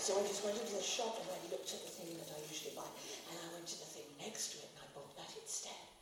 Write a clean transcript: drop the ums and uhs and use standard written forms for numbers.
So I just went into the shop and I looked at the thing that I usually buy, and I went to the thing next to it and I bought that instead.